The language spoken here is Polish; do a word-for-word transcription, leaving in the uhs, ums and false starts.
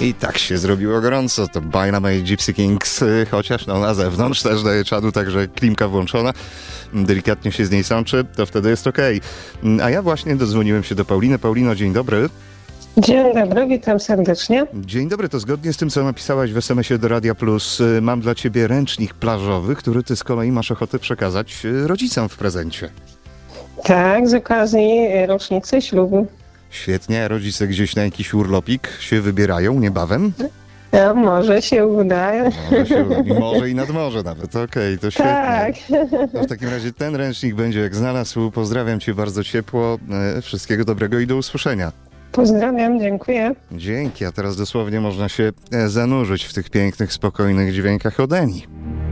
I tak się zrobiło gorąco. To Dynamite Gypsy Kings, chociaż no na zewnątrz też daje czadu, także klimka włączona, delikatnie się z niej sączy, to wtedy jest okej. A ja właśnie dodzwoniłem się do Pauliny. Paulino, dzień dobry. Dzień dobry, witam serdecznie. Dzień dobry, to zgodnie z tym, co napisałaś w es em esie do Radia Plus, mam dla ciebie ręcznik plażowy, który ty z kolei masz ochotę przekazać rodzicom w prezencie. Tak, z okazji rocznicy ślubu. Świetnie, rodzice gdzieś na jakiś urlopik się wybierają niebawem? A może się uda. Może się uda, i może i nad morze nawet, okej, okay, to świetnie. Tak. No w takim razie ten ręcznik będzie jak znalazł, pozdrawiam cię bardzo ciepło, wszystkiego dobrego i do usłyszenia. Pozdrawiam, dziękuję. Dzięki, a teraz dosłownie można się zanurzyć w tych pięknych, spokojnych dźwiękach od Eni.